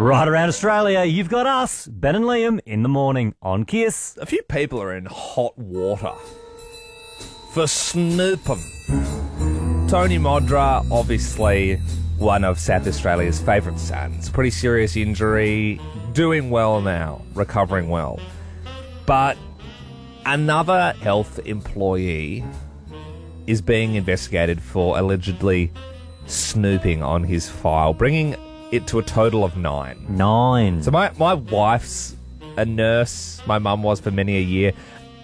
Right around Australia, you've got us, Ben and Liam, in the morning on Kiss. A few people are in hot water for snooping. Tony Modra, obviously one of South Australia's favourite sons. Pretty serious injury, doing well now, recovering well. But another health employee is being investigated for allegedly snooping on his file, bringing it to a total of 9. 9. So my wife's a nurse. My mum was for many a year.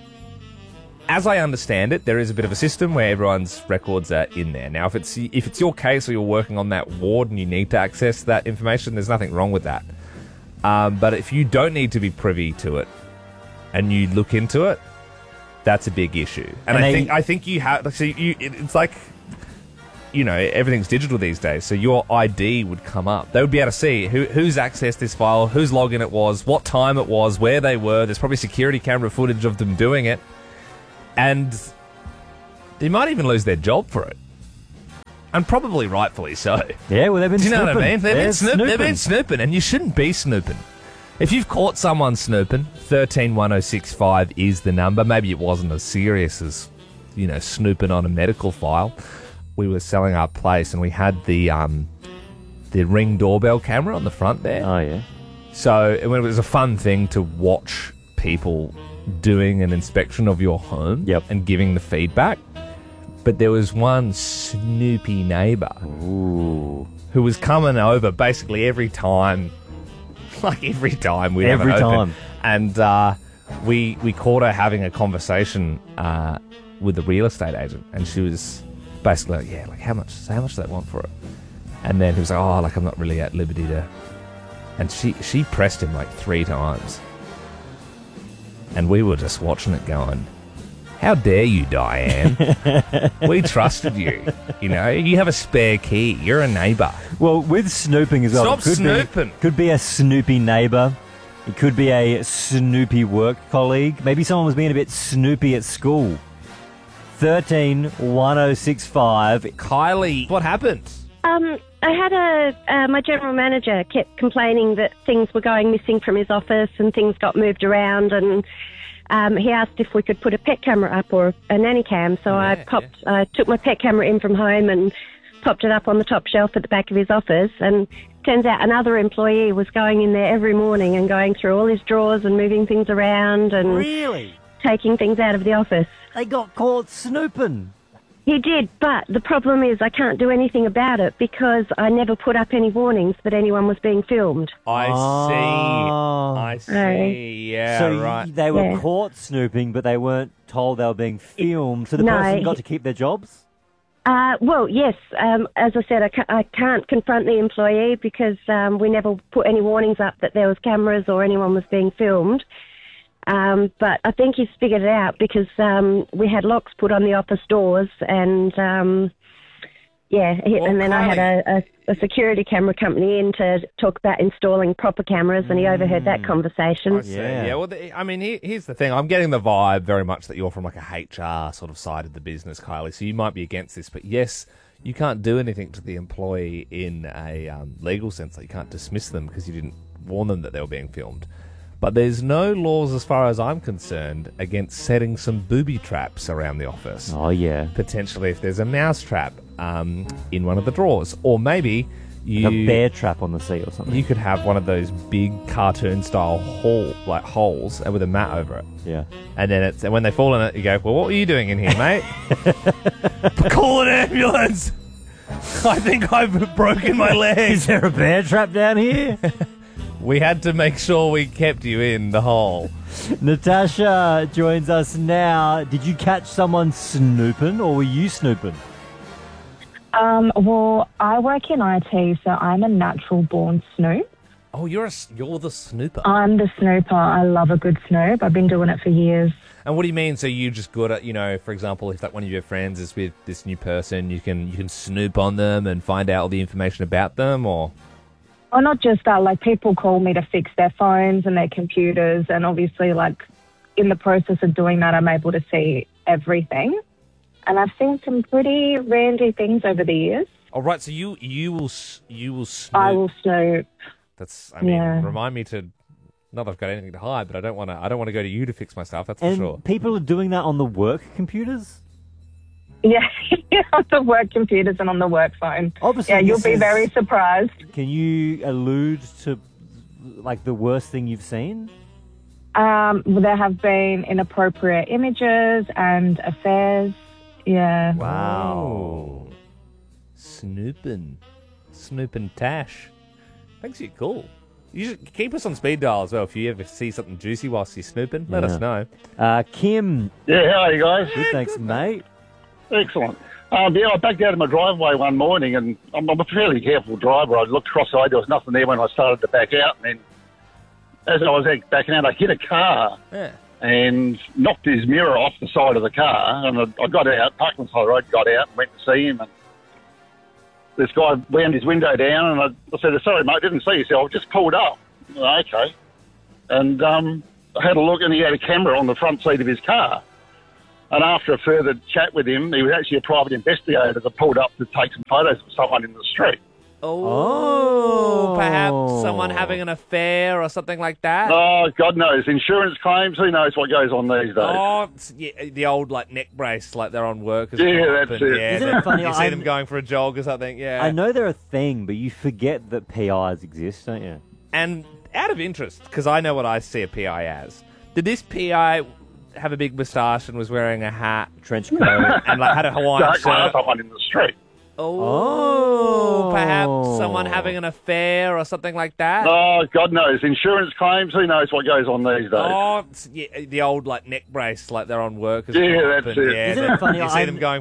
As I understand it, there is a bit of a system where everyone's records are in there. Now, if it's your case or you're working on that ward and you need to access that information, there's nothing wrong with that. But if you don't need to be privy to it and you look into it, that's a big issue. And I think you have. So it's like, you know, everything's digital these days, so your ID would come up. They would be able to see who's accessed this file, whose login it was, what time it was, where they were. There's probably security camera footage of them doing it. And they might even lose their job for it. And probably rightfully so. Yeah, well, they've been snooping. Do you know what I mean? They've been snooping. snooping, and you shouldn't be snooping. If you've caught someone snooping, 131065 is the number. Maybe it wasn't as serious as, you know, snooping on a medical file. We were selling our place, and we had the Ring doorbell camera on the front there. Oh, yeah. So it was a fun thing to watch people doing an inspection of your home and giving the feedback. But there was one snoopy neighbour who was coming over basically every time. Like every time we'd have it open. And we caught her having a conversation with the real estate agent, and she was basically like, yeah, like how much do they want for it? And then he was like, oh, like I'm not really at liberty to. And she pressed him like 3 times. And we were just watching it going, how dare you, Diane? We trusted you. You know, you have a spare key. You're a neighbour. Well, with snooping as well. Stop snooping. Could be a snoopy neighbour. It could be a snoopy work colleague. Maybe someone was being a bit snoopy at school. 131065. Kylie, what happened? I had my general manager kept complaining that things were going missing from his office and things got moved around, and he asked if we could put a pet camera up or a nanny cam. So I took my pet camera in from home and popped it up on the top shelf at the back of his office, and turns out another employee was going in there every morning and going through all his drawers and moving things around and taking things out of the office. They got caught snooping. He did, but the problem is I can't do anything about it because I never put up any warnings that anyone was being filmed. I see. Yeah, so right. They were caught snooping, but they weren't told they were being filmed, so the person got to keep their jobs? Well, yes. As I said, I can't confront the employee because we never put any warnings up that there was cameras or anyone was being filmed. But I think he's figured it out because we had locks put on the office doors and, and then I had a security camera company in to talk about installing proper cameras, and he overheard that conversation. Yeah, well, here's the thing. I'm getting the vibe very much that you're from like a HR sort of side of the business, Kylie, so you might be against this, but yes, you can't do anything to the employee in a legal sense. Like you can't dismiss them because you didn't warn them that they were being filmed. But there's no laws, as far as I'm concerned, against setting some booby traps around the office. Oh, yeah. Potentially if there's a mouse trap in one of the drawers. Or maybe a bear trap on the seat or something. You could have one of those big cartoon-style holes with a mat over it. Yeah. And then and when they fall in it, you go, well, what were you doing in here, mate? Call an ambulance! I think I've broken my leg. Is there a bear trap down here? We had to make sure we kept you in the hole. Natasha joins us now. Did you catch someone snooping, or were you snooping? Well, I work in IT, so I'm a natural-born snoop. Oh, you're the snooper. I'm the snooper. I love a good snoop. I've been doing it for years. And what do you mean? So you just good at, you know, for example, if like one of your friends is with this new person, you can snoop on them and find out all the information about them, or? Oh, not just that. Like, people call me to fix their phones and their computers, and obviously, like, in the process of doing that, I'm able to see everything. And I've seen some pretty randy things over the years. Oh, right. So you will snoop. I will snoop. Remind me to. Not that I've got anything to hide, but I don't want to go to you to fix my stuff. That's for And sure. people are doing that on the work computers? Yeah, on the work computers and on the work phone. Obviously, yeah, you'll this be is- very surprised. Can you allude to, like, the worst thing you've seen? There have been inappropriate images and affairs. Yeah. Wow. Snooping Tash. Thanks, you're cool. You should keep us on speed dial as well. If you ever see something juicy whilst you're snooping, let us know. Kim. Yeah, how are you guys? Good, thanks, mate. Excellent. I backed out of my driveway one morning, and I'm a fairly careful driver. I looked across the way, there was nothing there when I started to back out, and then as I was backing out, I hit a car and knocked his mirror off the side of the car, and I got out, parked on the side of the road, got out and went to see him, and this guy wound his window down, and I said, sorry, mate, didn't see you, so I just pulled up. Okay. And I had a look, and he had a camera on the front seat of his car. And after a further chat with him, he was actually a private investigator that pulled up to take some photos of someone in the street. Oh, perhaps someone having an affair or something like that. Oh, God knows. Insurance claims, who knows what goes on these days. Oh, it's, the old neck brace, like they're on workers. Yeah, that's it. Yeah, Isn't it funny? You see them going for a jog or something, yeah. I know they're a thing, but you forget that PIs exist, don't you? And out of interest, because I know what I see a PI as, did this PI have a big moustache and was wearing a hat, Trench coat. and had a Hawaiian Don't shirt? someone in the street. Oh, perhaps someone having an affair or something like that. Oh, God knows. Insurance claims, who knows what goes on these days. Oh, it's, the old neck brace, like they're on workers. Yeah, that's it. Yeah, Isn't it funny? You see them going